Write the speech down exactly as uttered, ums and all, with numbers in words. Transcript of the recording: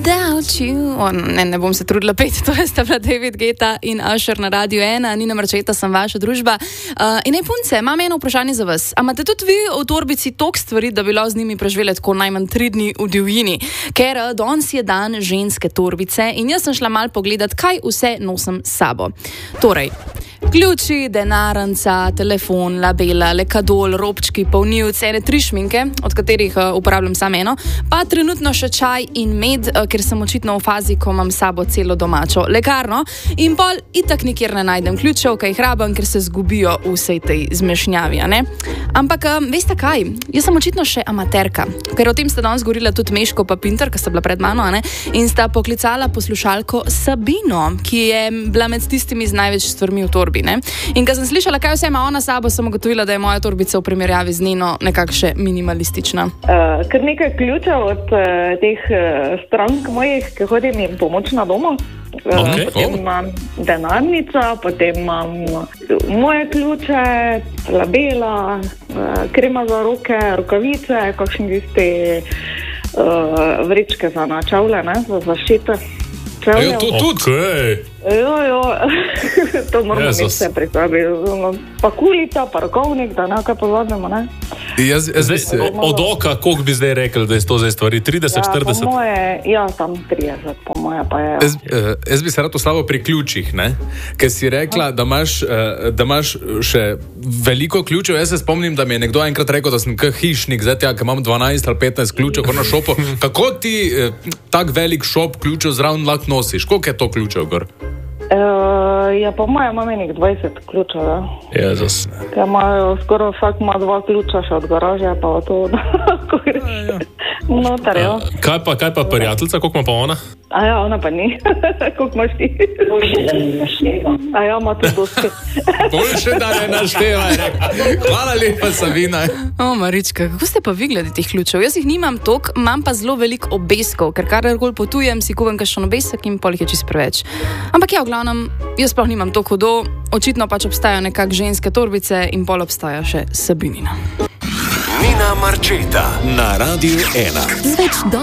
Without you. O, ne, ne bom se trudila peti, to je sta bila David Guetta in Usher na Radio ena. Nina Marčeta, sem vaša družba. Uh, in naj punce, imam eno vprašanje za vas. A imate tudi vi v torbici toliko stvari, da bi lahko z njimi preživeli tako najmanj tri dni v divjini? Ker danes je dan ženske torbice in jaz sem šla mal pogledat, kaj vse nosim s sabo. Torej, ključi, denarnica, telefon, labela, lekadol, robčki, polnilce, ene tri šminke, od katerih uh, uporabljam samo eno, pa trenutno še čaj in med, uh, ker sem očitno v fazi, ko imam s sabo celo domačo lekarno in pol itak nikjer ne najdem ključev, kaj jih rabim, ker se zgubijo v vsej tej zmešnjavi, a ne? Ampak, um, veste kaj? Jaz sem očitno še amaterka, ker o tem sta danes govorila tudi Meško pa Pinter, ki sta bila pred mano, a ne? In sta poklicala poslušalko Sabino, ki je bila med tistimi z največ stvarmi v torbi. Ne? In ko sem slišala, kaj vse ima ona sabo, sem ugotovila, da je moja torbica v primerjavi z njeno nekako še minimalistična. Uh, kar nekaj ključev od uh, teh uh, strank mojih, ki hodim jim pomoč na domu. Uh, okay. Potem imam denarnica, potem imam moje ključe, labela, uh, krema za roke, rokavice, kakšni tisti uh, vrečke za načavle, ne, za zaščite. Ejo, to tudi? Okay. Jo, jo, to moramo mi vse pripraviti. Pa kulica, pa rokovnik, da nekaj pozvadimo, ne? Jaz, jaz bi se... Od oka, koliko bi zdaj rekel, da je to zdaj stvari? trideset, ja, štirideset? Po moje, ja, tam trideset, po moje pa je. Jaz, uh, jaz bi se rad ostalo pri ključih, ne? Ker si rekla, da imaš, uh, da imaš še veliko ključev. Jaz se spomnim, da mi je nekdo enkrat rekel, da sem kak hišnik, zdaj tja, ker imam dvanajst ali petnajst ključev na šopu. Kako ti uh, tak velik šop ključev zraven lahko nosiš? Koliko je to ključev gor? Uh, ja, po mojem imam enih dvajset ključev, ja. Jezus. Ker imajo, skoraj vsak ima dva ključa še od garaže, pa to, ko greš noter, ja. Kaj pa, kaj pa prijateljica, koliko ima pa ona? A ja, ona pa ni. Koliko imaš ti? A ja, ima to dosti. Boljše, da ne naštevaj, reka. Hvala lepa, Sabina. O, Marička, kako ste pa vi glede teh ključev? Jaz jih nimam toliko, imam pa zelo veliko obeskov, ker karkoli potujem, si kuvam kakšen obesek in pol jih je čisto preveč. Ampak ja, v glavnem, jaz sploh nimam toliko hudo, očitno pač obstajajo nekak ženske torbice in pol obstaja še Sabinina. Nina Marčeta na Radio ena.